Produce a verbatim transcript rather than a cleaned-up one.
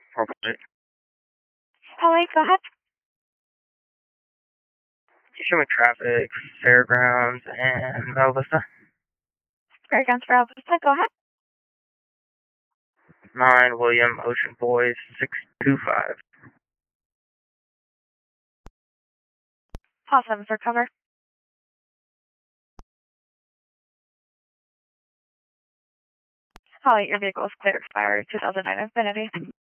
Hopefully. Holly, go ahead. Show me traffic, fairgrounds, and Bella Vista. Fairgrounds for Alvista, go ahead. Nine William Ocean Boys six two five. Pause seven for cover. Holly, your vehicle is clear expired two thousand nine Infinity.